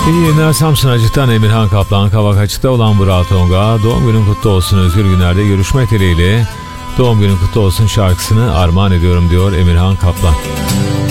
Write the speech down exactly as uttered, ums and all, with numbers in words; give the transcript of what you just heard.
İyi yayınlar. Samsun Acık'tan Emirhan Kaplan. Kavak Açık'ta olan Vural Tonga. Doğum günün kutlu olsun, özgür günlerde görüşmek dileğiyle doğum günün kutlu olsun şarkısını armağan ediyorum diyor Emirhan Kaplan.